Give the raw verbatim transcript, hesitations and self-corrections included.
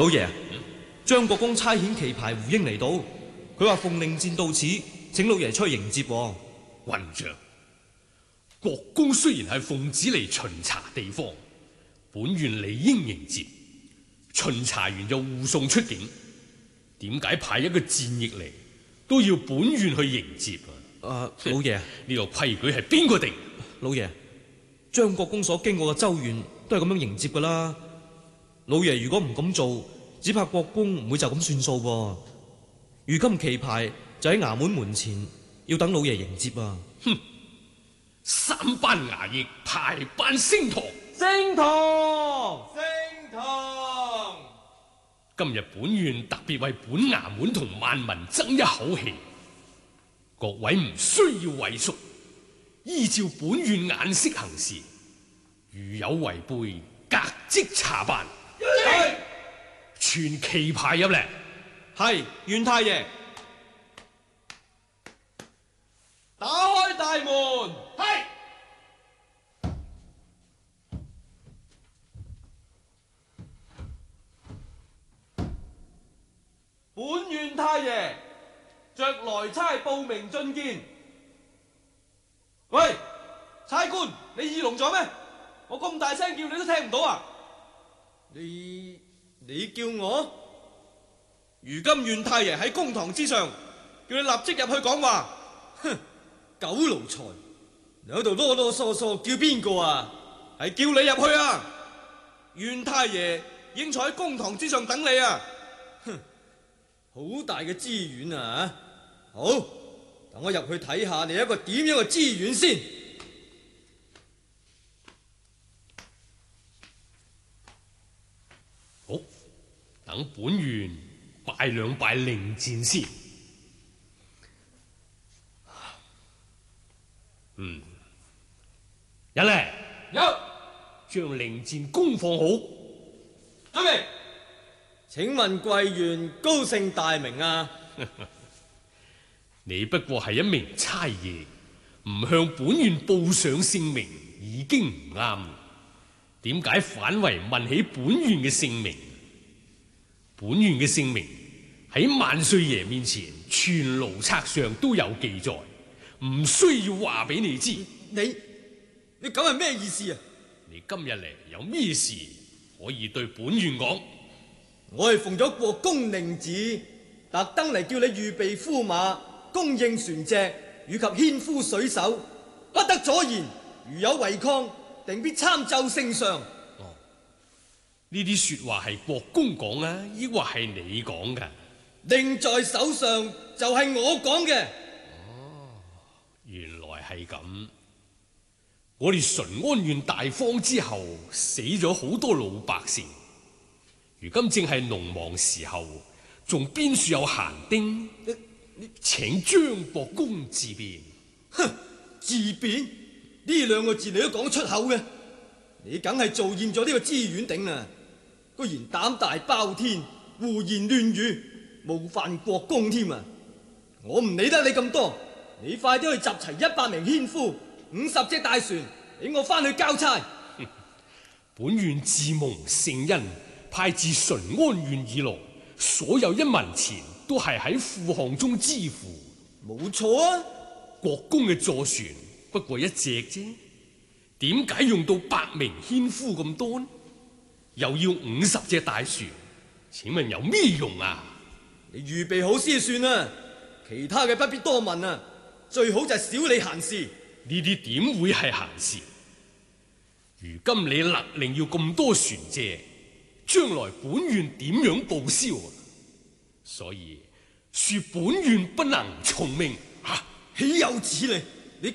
老爺，張國公差遣騎牌胡英嚟到，佢話奉令箭到此，請老爺出去迎接。 混帳！國公雖然係奉旨嚟巡查地方，本縣理應迎接。巡查完就護送出境，點解派一個戰役嚟都要本縣去迎接啊？ 誒，老爺， 呢個規矩係邊個定？ 老爺，張國公所經過嘅州縣都係咁樣迎接噶啦。老爺如果唔咁做，只怕國公唔會就咁算數噃。如今棋牌就喺衙門門前，要等老爺迎接啊！ 哼，三班衙役排班升堂， 升堂，升堂。 今日本縣特別為本衙門同萬民爭一口氣，各位唔需要畏縮，依照本縣眼色行事，如有違背，革職查辦。 係， 傳棋牌入嚟。 係，袁太爺。打開大門。係。本縣太爺着來差報名進見。喂，差官，你耳聾咗咩？我咁大聲叫你都聽唔到啊！ 你你叫我？ 如今縣太爺喺公堂之上，叫你立即入去講話。 哼，狗奴才，你喺度囉囉嗦嗦叫邊個啊？ 係叫你入去啊！縣太爺已經坐喺公堂之上等你啊！ 哼，好大嘅資源啊！好，等我入去睇下你一個點樣嘅資源先。 好，等本縣拜兩拜令箭先。嗯，人嚟， 有， 將令箭供放好。 準備。 請問貴縣高姓大名啊？ 你不過係一名差役，唔向本縣報上姓名已經唔啱，點解反為問起本縣嘅姓名？本縣嘅姓名喺萬歲爺面前全奴冊上都有記載，唔需要話俾你知。 你你咁係咩意思啊？ 你今日嚟有咩事可以對本縣講？ 我係奉咗國公令旨，特登嚟叫你預備駙馬、供應船隻以及牽夫水手，不得阻延。如有違抗，定必參奏聖上。 哦，呢啲說話係國公講啊，抑或係你講噶？ 令在手上就係我講嘅。 哦，原來係咁。我哋淳安縣大荒之後，死咗好多老百姓。如今正係農忙時候，仲邊處有閒丁？請張國公自便。 哼，自便呢兩個字你都講出口嘅，你梗係做厭咗呢個知縣頂啦！居然膽大包天，胡言亂語，冒犯國公添啊！我唔理得你咁多，你快啲去集齊一百名牽夫，五十隻大船，俾我翻去交差。 本縣自蒙聖恩，派自淳安縣以來，所有一文錢都係喺庫項中支付。 冇錯啊！ 國公嘅坐船不過一隻啫，點解用到百名牽夫咁多呢？又要五十隻大船，請問有咩用啊？ 你預備好先算啊！其他嘅不必多問啊！最好就係少理閒事。 呢啲點會係閒事？如今你勒令要咁多船隻，將來本縣點樣報銷啊？所以說本縣不能從命。 啊，豈有此理！